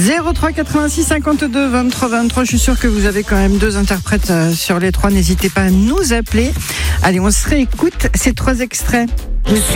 03 86 52 23 23. Je suis sûre que vous avez quand même 2 interprètes sur les 3. N'hésitez pas à nous appeler. Allez, on se réécoute ces 3 extraits.